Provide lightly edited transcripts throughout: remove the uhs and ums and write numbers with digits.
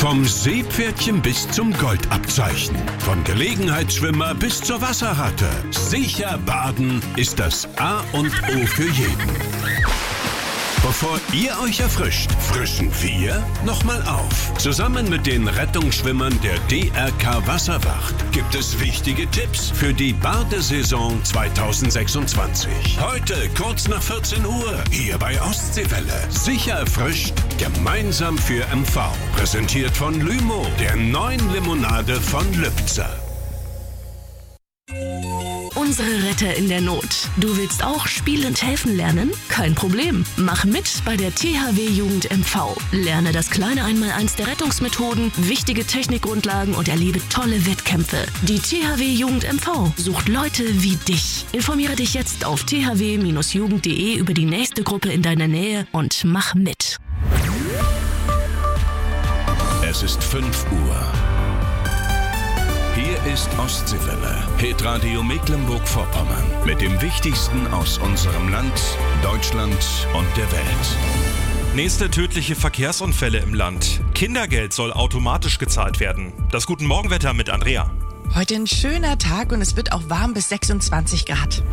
Vom Seepferdchen bis zum Goldabzeichen. Vom Gelegenheitsschwimmer bis zur Wasserratte. Sicher baden ist das A und O für jeden. Bevor ihr euch erfrischt, frischen wir nochmal auf. Zusammen mit den Rettungsschwimmern der DRK Wasserwacht gibt es wichtige Tipps für die Badesaison 2026. Heute kurz nach 14 Uhr, hier bei Ostseewelle. Sicher erfrischt, gemeinsam für MV. Präsentiert von Lymo, der neuen Limonade von Lübzer. Unsere Retter in der Not. Du willst auch spielend helfen lernen? Kein Problem. Mach mit bei der THW Jugend MV. Lerne das kleine Einmaleins der Rettungsmethoden, wichtige Technikgrundlagen und erlebe tolle Wettkämpfe. Die THW Jugend MV sucht Leute wie dich. Informiere dich jetzt auf thw-jugend.de über die nächste Gruppe in deiner Nähe und mach mit. Es ist 5 Uhr. Hier ist Ostseewelle, Hitradio Mecklenburg-Vorpommern. Mit dem Wichtigsten aus unserem Land, Deutschland und der Welt. Nächste tödliche Verkehrsunfälle im Land. Kindergeld soll automatisch gezahlt werden. Das Guten Morgenwetter mit Andrea. Heute ein schöner Tag und es wird auch warm bis 26 Grad.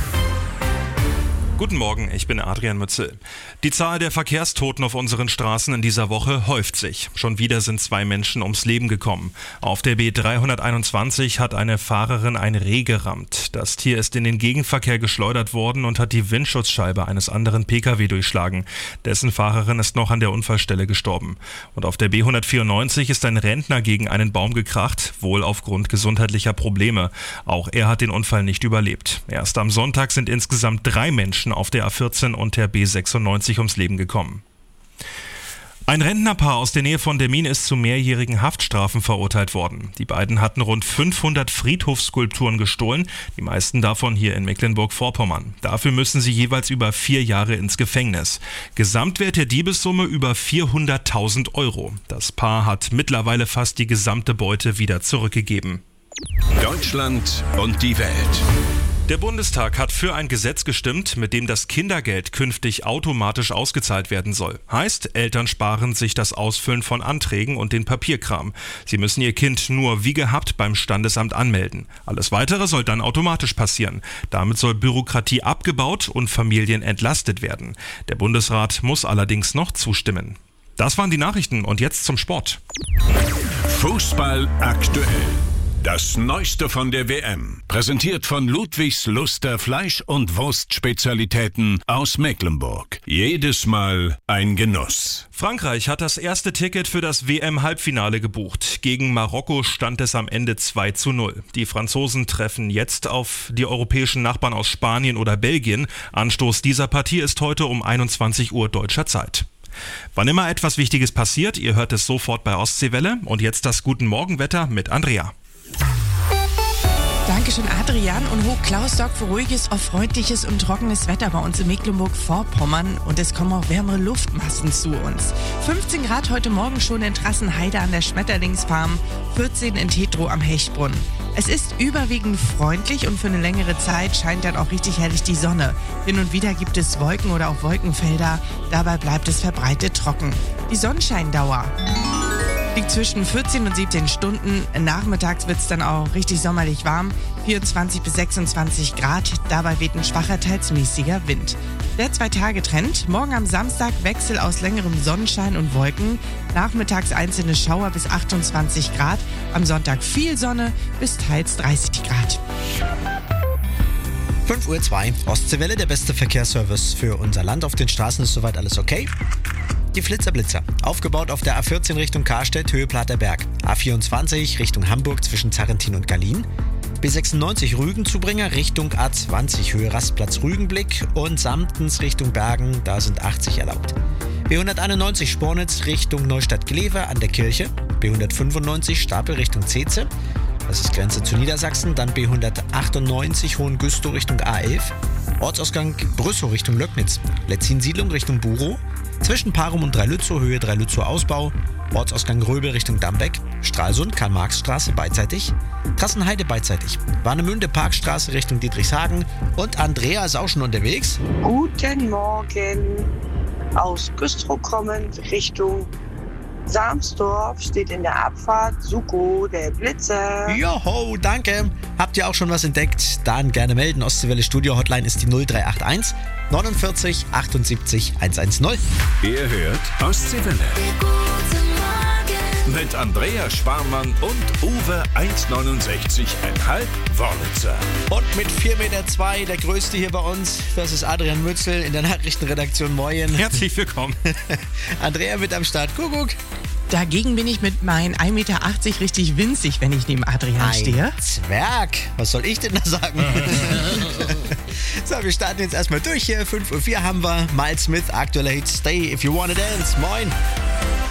Guten Morgen, ich bin Adrian Mützel. Die Zahl der Verkehrstoten auf unseren Straßen in dieser Woche häuft sich. Schon wieder sind 2 Menschen ums Leben gekommen. Auf der B321 hat eine Fahrerin ein Reh gerammt. Das Tier ist in den Gegenverkehr geschleudert worden und hat die Windschutzscheibe eines anderen Pkw durchschlagen. Dessen Fahrerin ist noch an der Unfallstelle gestorben. Und auf der B194 ist ein Rentner gegen einen Baum gekracht, wohl aufgrund gesundheitlicher Probleme. Auch er hat den Unfall nicht überlebt. Erst am Sonntag sind insgesamt 3 Menschen auf der A14 und der B96 ums Leben gekommen. Ein Rentnerpaar aus der Nähe von Demmin ist zu mehrjährigen Haftstrafen verurteilt worden. Die beiden hatten rund 500 Friedhofsskulpturen gestohlen, die meisten davon hier in Mecklenburg-Vorpommern. Dafür müssen sie jeweils über 4 Jahre ins Gefängnis. Gesamtwert der Diebessumme über 400.000 Euro. Das Paar hat mittlerweile fast die gesamte Beute wieder zurückgegeben. Deutschland und die Welt. Der Bundestag hat für ein Gesetz gestimmt, mit dem das Kindergeld künftig automatisch ausgezahlt werden soll. Heißt, Eltern sparen sich das Ausfüllen von Anträgen und den Papierkram. Sie müssen ihr Kind nur wie gehabt beim Standesamt anmelden. Alles Weitere soll dann automatisch passieren. Damit soll Bürokratie abgebaut und Familien entlastet werden. Der Bundesrat muss allerdings noch zustimmen. Das waren die Nachrichten und jetzt zum Sport. Fußball aktuell. Das Neueste von der WM, präsentiert von Ludwigs Luster Fleisch- und Wurstspezialitäten aus Mecklenburg. Jedes Mal ein Genuss. Frankreich hat das erste Ticket für das WM-Halbfinale gebucht. Gegen Marokko stand es am Ende 2:0. Die Franzosen treffen jetzt auf die europäischen Nachbarn aus Spanien oder Belgien. Anstoß dieser Partie ist heute um 21 Uhr deutscher Zeit. Wann immer etwas Wichtiges passiert, ihr hört es sofort bei Ostseewelle. Und jetzt das Guten Morgenwetter mit Andrea. Dankeschön, Adrian. Und Hoch Klaus sorgt für ruhiges, oft freundliches und trockenes Wetter bei uns in Mecklenburg-Vorpommern. Und es kommen auch wärmere Luftmassen zu uns. 15 Grad heute Morgen schon in Trassenheide an der Schmetterlingsfarm, 14 in Tetro am Hechtbrunnen. Es ist überwiegend freundlich und für eine längere Zeit scheint dann auch richtig herrlich die Sonne. Hin und wieder gibt es Wolken oder auch Wolkenfelder. Dabei bleibt es verbreitet trocken. Die Sonnenscheindauer liegt zwischen 14 und 17 Stunden. Nachmittags wird es dann auch richtig sommerlich warm, 24 bis 26 Grad. Dabei weht ein schwacher, teils mäßiger Wind. Der 2-Tage-Trend. Morgen am Samstag Wechsel aus längerem Sonnenschein und Wolken. Nachmittags einzelne Schauer bis 28 Grad. Am Sonntag viel Sonne bis teils 30 Grad. 5:02 Uhr. Ostseewelle, der beste Verkehrsservice für unser Land. Auf den Straßen ist soweit alles okay. Die Flitzer-Blitzer. Aufgebaut auf der A14 Richtung Karstedt, Höhe Platerberg. A24 Richtung Hamburg zwischen Zarrentin und Gallien. B96 Rügenzubringer Richtung A20 Höhe Rastplatz Rügenblick und Samtens Richtung Bergen, da sind 80 erlaubt. B191 Spornitz Richtung Neustadt-Glewe an der Kirche. B195 Stapel Richtung Zeze. Das ist Grenze zu Niedersachsen. Dann B198 Hohengüstow Richtung A11. Ortsausgang Brüssow Richtung Löcknitz. Letzin-Siedlung Richtung Burow. Zwischen Parum und Dreilützow, Höhe Dreilützow Ausbau. Ortsausgang Gröbel Richtung Dambeck. Stralsund, Karl-Marx-Straße beidseitig. Trassenheide beidseitig. Warnemünde Parkstraße Richtung Dietrichshagen. Und Andrea ist auch schon unterwegs. Guten Morgen. Aus Güstrow kommend Richtung Sarmsdorf steht in der Abfahrt Suko, der Blitzer. Joho, danke. Habt ihr auch schon was entdeckt? Dann gerne melden. Ostseewelle Studio Hotline ist die 0381 49 78 110. Ihr hört Ostseewelle. Mit Andrea Sparmann und Uwe 1,69,5 Wörlitzer. Und mit 4,2 Meter, der Größte hier bei uns, das ist Adrian Mützel in der Nachrichtenredaktion. Moin. Herzlich willkommen. Andrea mit am Start. Kuckuck. Dagegen bin ich mit meinen 1,80 Meter richtig winzig, wenn ich neben Adrian stehe. Zwerg. Was soll ich denn da sagen? So, wir starten jetzt erstmal durch hier. 5:04 Uhr haben wir. Miles Smith, aktueller Hit Stay If You Wanna Dance. Moin.